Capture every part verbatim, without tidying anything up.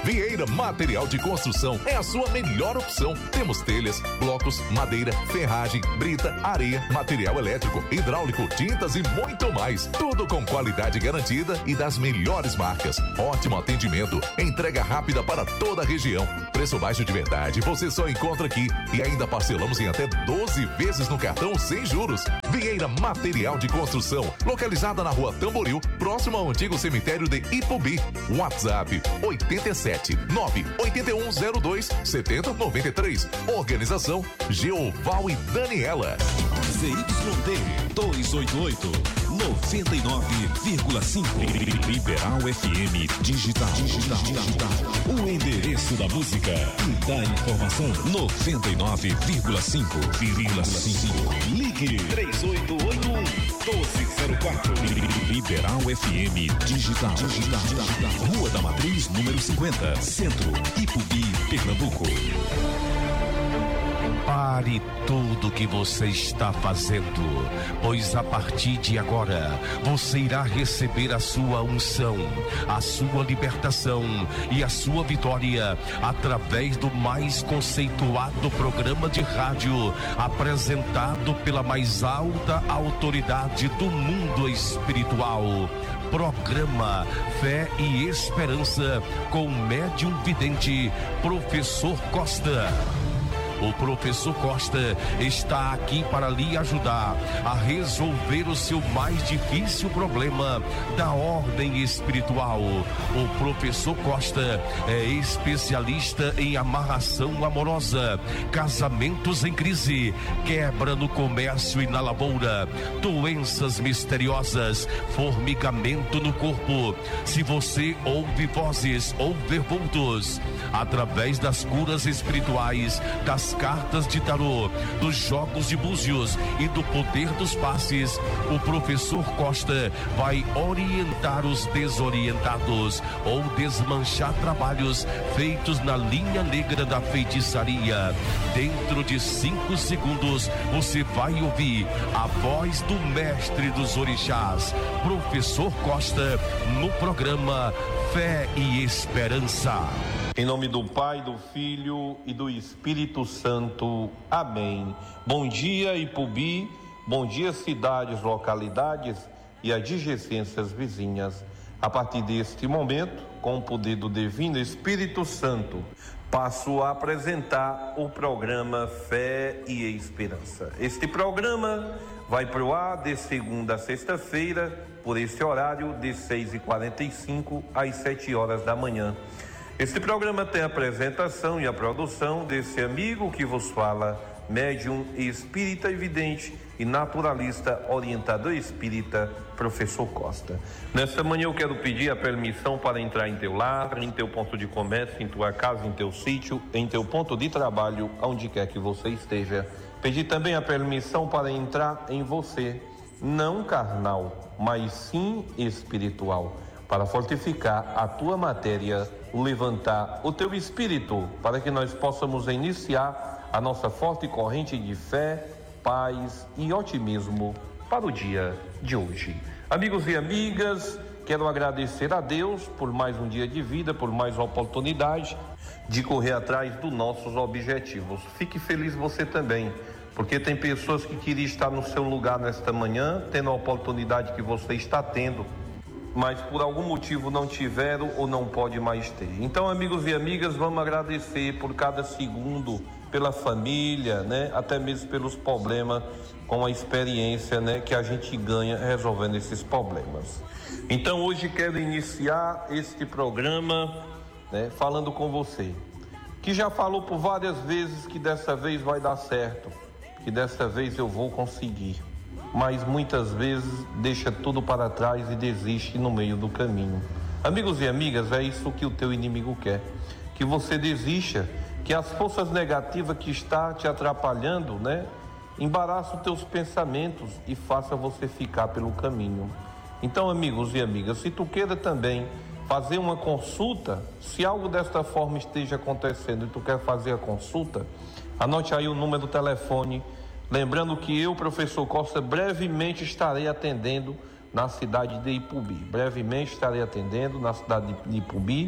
Vieira Material de Construção é a sua melhor opção. Temos telhas, blocos, madeira, ferragem, brita, areia, material elétrico, hidráulico, tintas e muito mais. Tudo com qualidade garantida e das melhores marcas. Ótimo atendimento, entrega rápida para toda a região. Preço baixo de verdade, você só encontra aqui. E ainda parcelamos em até doze vezes no cartão sem juros. Vieira Material de Construção, localizada na rua Tamboril, próximo ao antigo cemitério de Ipubi. WhatsApp oito sete nove oito um zero dois sete zero nove três. Organização Geoval e Daniela. Z Y D duzentos e oitenta e oito, noventa e nove vírgula cinco. Liberal F M Digital. Digital. Digital. O endereço da música e da informação. noventa e nove vírgula cinco. Ligue três oito oito um, um dois zero quatro. Liberal F M Digital. Digital. Rua da Matriz, número cinquenta, Centro, Ipubi, Pernambuco. Pare tudo que você está fazendo, pois a partir de agora você irá receber a sua unção, a sua libertação e a sua vitória através do mais conceituado programa de rádio apresentado pela mais alta autoridade do mundo espiritual. Programa Fé e Esperança com o médium vidente Professor Costa. O professor Costa está aqui para lhe ajudar a resolver o seu mais difícil problema da ordem espiritual. O professor Costa é especialista em amarração amorosa, casamentos em crise, quebra no comércio e na lavoura, doenças misteriosas, formigamento no corpo. Se você ouve vozes ou vê vultos, através das curas espirituais, das cartas de tarô, dos jogos de búzios e do poder dos passes, o professor Costa vai orientar os desorientados ou desmanchar trabalhos feitos na linha negra da feitiçaria. Dentro de cinco segundos você vai ouvir a voz do mestre dos orixás, professor Costa, no programa Fé e Esperança. Em nome do Pai, do Filho e do Espírito Santo. Amém. Bom dia, Ipubi. Bom dia, cidades, localidades e adjacências vizinhas. A partir deste momento, com o poder do Divino Espírito Santo, passo a apresentar o programa Fé e Esperança. Este programa vai para o ar de segunda a sexta-feira, por esse horário, de seis e quarenta e cinco às sete horas da manhã. Este programa tem a apresentação e a produção desse amigo que vos fala, médium espírita evidente e naturalista orientador espírita, professor Costa. Nesta manhã eu quero pedir a permissão para entrar em teu lar, em teu ponto de comércio, em tua casa, em teu sítio, em teu ponto de trabalho, onde quer que você esteja. Pedir também a permissão para entrar em você, não carnal, mas sim espiritual, para fortificar a tua matéria, levantar o teu espírito, para que nós possamos iniciar a nossa forte corrente de fé, paz e otimismo para o dia de hoje. Amigos e amigas, quero agradecer a Deus por mais um dia de vida, por mais oportunidade de correr atrás dos nossos objetivos. Fique feliz você também, porque tem pessoas que queriam estar no seu lugar nesta manhã, tendo a oportunidade que você está tendo, mas por algum motivo não tiveram ou não pode mais ter. Então, amigos e amigas, vamos agradecer por cada segundo, pela família, né? Até mesmo pelos problemas, com a experiência, né, que a gente ganha resolvendo esses problemas. Então, hoje quero iniciar este programa, né, falando com você, que já falou por várias vezes que dessa vez vai dar certo, que dessa vez eu vou conseguir, mas muitas vezes deixa tudo para trás e desiste no meio do caminho. Amigos e amigas, é isso que o teu inimigo quer, que você desista, que as forças negativas que está te atrapalhando, né, embaraça os teus pensamentos e faça você ficar pelo caminho. Então, amigos e amigas, se tu queira também fazer uma consulta, se algo desta forma esteja acontecendo e tu quer fazer a consulta, anote aí o número do telefone. Lembrando que eu, professor Costa, brevemente estarei atendendo na cidade de Ipubi. Brevemente estarei atendendo na cidade de Ipubi,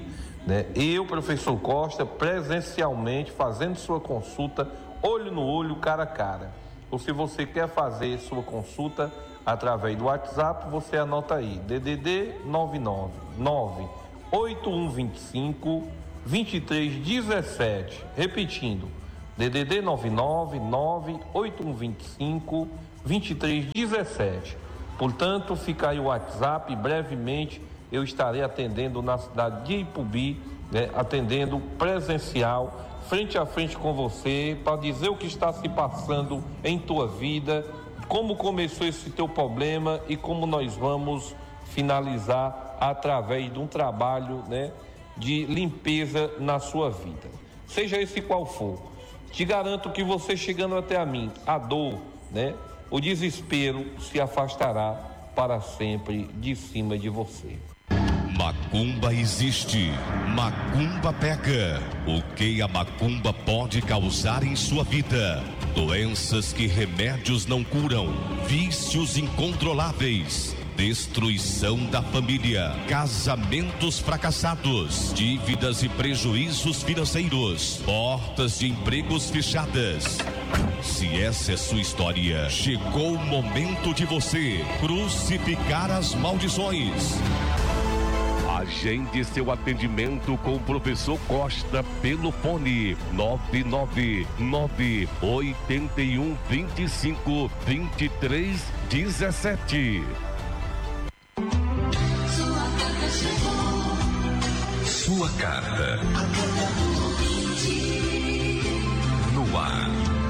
né? Eu, professor Costa, presencialmente, fazendo sua consulta, olho no olho, cara a cara. Ou se você quer fazer sua consulta através do WhatsApp, você anota aí, D D D nove nove nove oito um dois cinco dois três um sete, repetindo, D D D nove nove nove oito um dois cinco dois três um sete. Portanto, fica aí o WhatsApp, brevemente eu estarei atendendo na cidade de Ipubi, né, atendendo presencial, frente a frente com você, para dizer o que está se passando em tua vida, como começou esse teu problema e como nós vamos finalizar através de um trabalho, né, de limpeza na sua vida, seja esse qual for. Te garanto que você chegando até a mim, a dor, né, o desespero se afastará para sempre de cima de você. Macumba existe, macumba pega. O que a macumba pode causar em sua vida? Doenças que remédios não curam, vícios incontroláveis, destruição da família, casamentos fracassados, dívidas e prejuízos financeiros, portas de empregos fechadas. Se essa é sua história, chegou o momento de você crucificar as maldições. Agende seu atendimento com o professor Costa pelo fone nove nove nove oito um dois cinco dois três um sete. Sua carta. No ar.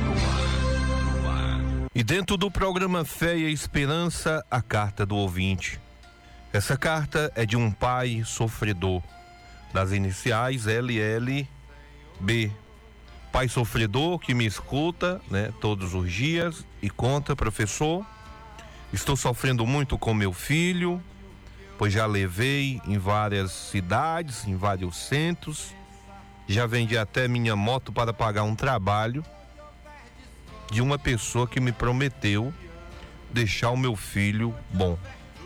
No ar. E dentro do programa Fé e Esperança, a carta do ouvinte. Essa carta é de um pai sofredor, das iniciais L L B. Pai sofredor que me escuta, né, todos os dias e conta: professor, estou sofrendo muito com meu filho, pois já levei em várias cidades, em vários centros, já vendi até minha moto para pagar um trabalho de uma pessoa que me prometeu deixar o meu filho bom.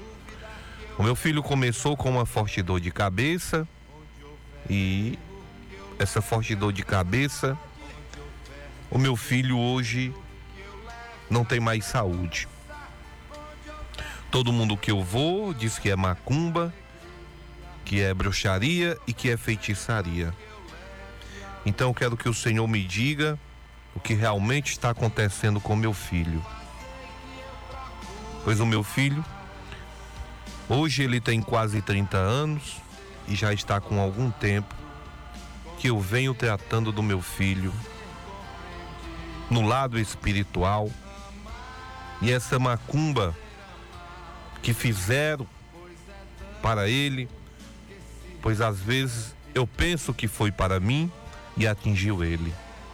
O meu filho começou com uma forte dor de cabeça e essa forte dor de cabeça, o meu filho hoje não tem mais saúde. Todo mundo que eu vou diz que é macumba, que é bruxaria e que é feitiçaria. Então eu quero que o Senhor me diga o que realmente está acontecendo com meu filho. Pois o meu filho, hoje ele tem quase trinta anos e já está com algum tempo que eu venho tratando do meu filho no lado espiritual. E essa macumba que fizeram para ele, pois às vezes eu penso que foi para mim e atingiu ele.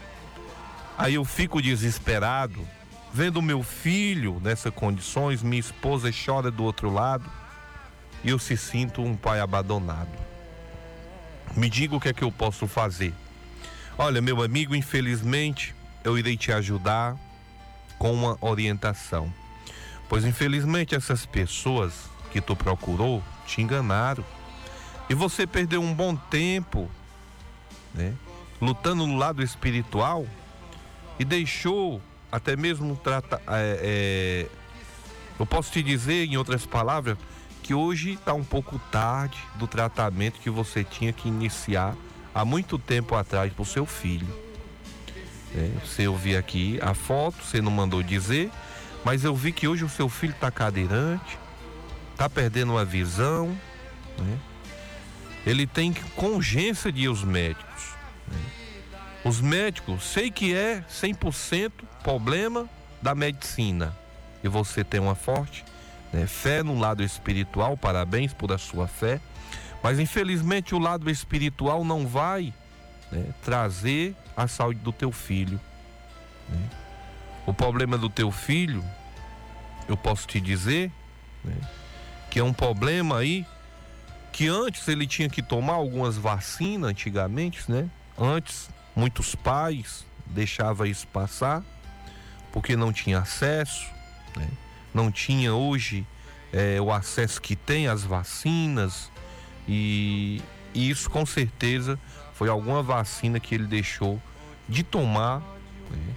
Aí eu fico desesperado, vendo meu filho nessas condições, minha esposa chora do outro lado e eu se sinto um pai abandonado. Me diga o que é que eu posso fazer. Olha, meu amigo, infelizmente eu irei te ajudar com uma orientação, pois infelizmente essas pessoas que tu procurou te enganaram e você perdeu um bom tempo, né, lutando no lado espiritual e deixou até mesmo trata, é, é, eu posso te dizer em outras palavras que hoje está um pouco tarde do tratamento que você tinha que iniciar há muito tempo atrás para o seu filho. É, você ouviu aqui a foto, você não mandou dizer, mas eu vi que hoje o seu filho está cadeirante, está perdendo a visão, né? Ele tem congência de ir aos médicos, né? Os médicos, sei que é cem por cento problema da medicina e você tem uma forte, né, fé no lado espiritual, parabéns por a sua fé, mas infelizmente o lado espiritual não vai, né, trazer a saúde do teu filho, né? O problema do teu filho, eu posso te dizer, né, que é um problema aí que antes ele tinha que tomar algumas vacinas antigamente, né? Antes muitos pais deixavam isso passar porque não tinha acesso, né? Não tinha hoje é, o acesso que tem às vacinas e E isso com certeza foi alguma vacina que ele deixou de tomar, né?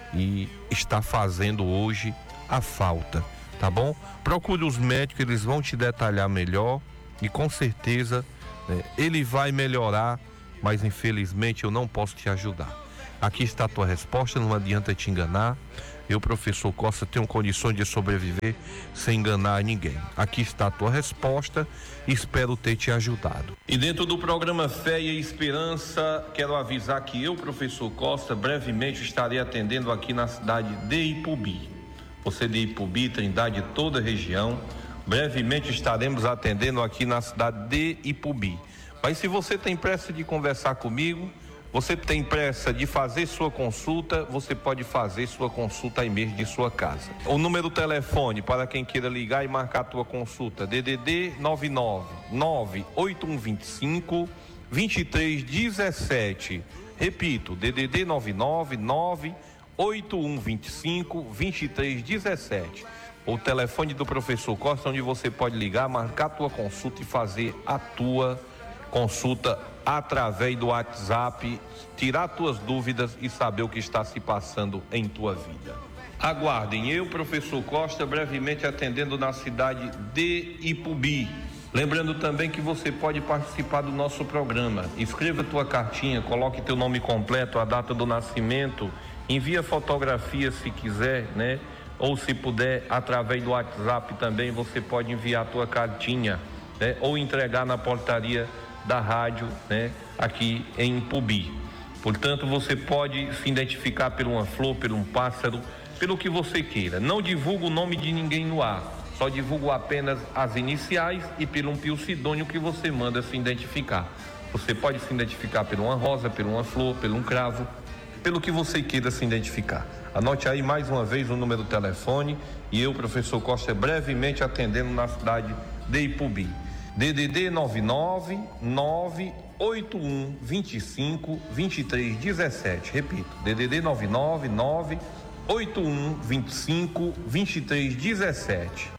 E está fazendo hoje a falta, tá bom? Procure os médicos, eles vão te detalhar melhor e com certeza, né, ele vai melhorar, mas infelizmente eu não posso te ajudar. Aqui está a tua resposta, não adianta te enganar. Eu, professor Costa, tenho condições de sobreviver sem enganar ninguém. Aqui está a tua resposta, espero ter te ajudado. E dentro do programa Fé e Esperança, quero avisar que eu, professor Costa, brevemente estarei atendendo aqui na cidade de Ipubi. Você de Ipubi, Trindade, toda a região, brevemente estaremos atendendo aqui na cidade de Ipubi. Mas se você tem pressa de conversar comigo, você tem pressa de fazer sua consulta, você pode fazer sua consulta aí mesmo de sua casa. O número do telefone para quem queira ligar e marcar a tua consulta, D D D nove nove nove oito um dois cinco dois três um sete. Repito, D D D nove nove nove oito um dois cinco dois três um sete. O telefone do professor Costa, onde você pode ligar, marcar a tua consulta e fazer a tua consulta através do WhatsApp, tirar tuas dúvidas e saber o que está se passando em tua vida. Aguardem, eu, professor Costa, brevemente atendendo na cidade de Ipubi. Lembrando também que você pode participar do nosso programa. Escreva tua cartinha, coloque teu nome completo, a data do nascimento, envia fotografia se quiser, né? Ou se puder, através do WhatsApp também você pode enviar tua cartinha, né? Ou entregar na portaria da rádio, né, aqui em Ipubi. Portanto, você pode se identificar por uma flor, por um pássaro, pelo que você queira. Não divulga o nome de ninguém no ar, só divulga apenas as iniciais e por um pseudônimo que você manda se identificar. Você pode se identificar por uma rosa, por uma flor, por um cravo, pelo que você queira se identificar. Anote aí mais uma vez o número do telefone e eu, professor Costa, brevemente atendendo na cidade de Ipubi. D D D nove nove nove oito um dois cinco dois três um sete. Repito, D D D nove nove nove oito um dois cinco dois três um sete.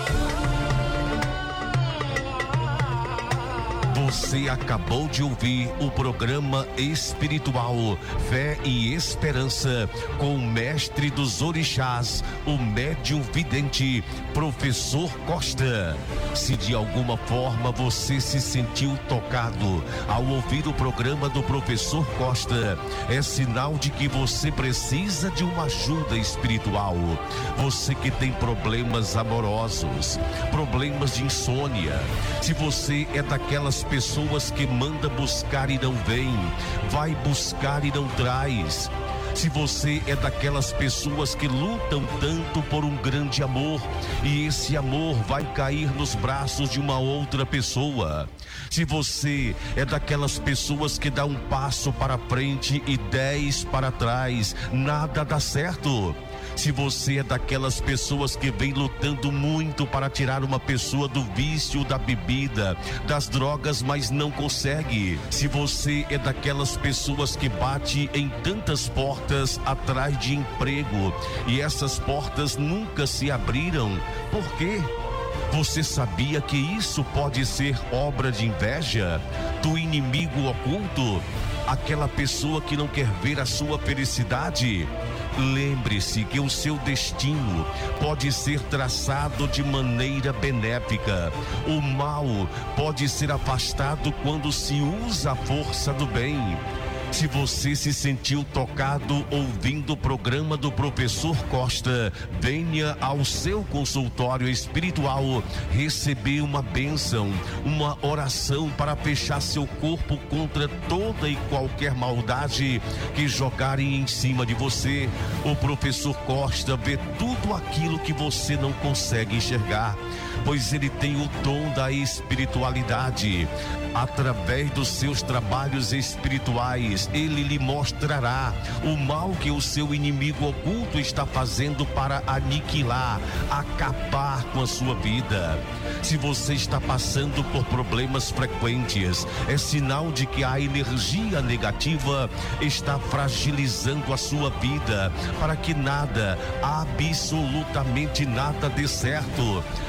Você acabou de ouvir o programa espiritual Fé e Esperança com o mestre dos orixás, o médium vidente, professor Costa. Se de alguma forma você se sentiu tocado ao ouvir o programa do professor Costa, é sinal de que você precisa de uma ajuda espiritual. Você que tem problemas amorosos, problemas de insônia, se você é daquelas pessoas que manda buscar e não vem, vai buscar e não traz. Se você é daquelas pessoas que lutam tanto por um grande amor e esse amor vai cair nos braços de uma outra pessoa. Se você é daquelas pessoas que dá um passo para frente e dez para trás, nada dá certo. Se você é daquelas pessoas que vem lutando muito para tirar uma pessoa do vício da bebida, das drogas, mas não consegue. Se você é daquelas pessoas que bate em tantas portas atrás de emprego e essas portas nunca se abriram, por quê? Você sabia que isso pode ser obra de inveja, do inimigo oculto, aquela pessoa que não quer ver a sua felicidade? Lembre-se que o seu destino pode ser traçado de maneira benéfica. O mal pode ser afastado quando se usa a força do bem. Se você se sentiu tocado ouvindo o programa do professor Costa, venha ao seu consultório espiritual receber uma bênção, uma oração para fechar seu corpo contra toda e qualquer maldade que jogarem em cima de você. O professor Costa vê tudo aquilo que você não consegue enxergar, pois ele tem o dom da espiritualidade. Através dos seus trabalhos espirituais, ele lhe mostrará o mal que o seu inimigo oculto está fazendo para aniquilar, acabar com a sua vida. Se você está passando por problemas frequentes, é sinal de que a energia negativa está fragilizando a sua vida, para que nada, absolutamente nada dê certo. A má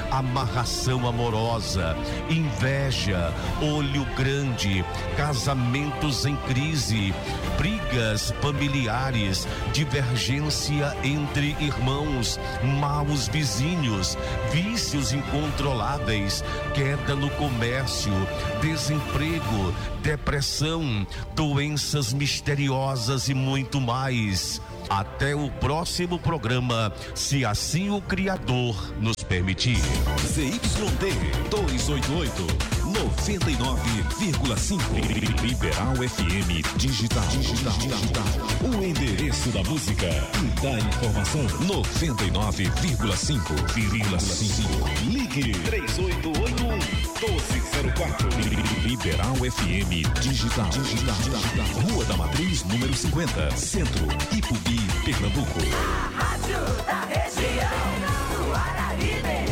amarração amorosa, inveja, olho grande, casamentos em crise, brigas familiares, divergência entre irmãos, maus vizinhos, vícios incontroláveis, queda no comércio, desemprego, depressão, doenças misteriosas e muito mais. Até o próximo programa, se assim o Criador nos permitir. Z Y D duzentos e oitenta e oito, noventa e nove vírgula cinco. Liberal F M Digital. Digital. O endereço da música e da informação. noventa e nove vírgula cinco. Ligue três oito oito um, doze zero quatro. Liberal F M Digital. Digital. Rua da Matriz, número cinquenta, Centro, Ipubi, Pernambuco. A rádio da região do Araripe,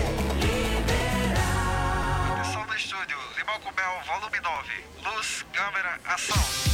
Liberal. Atenção no estúdio, Limão com Mel, volume nove. Luz, câmera, ação.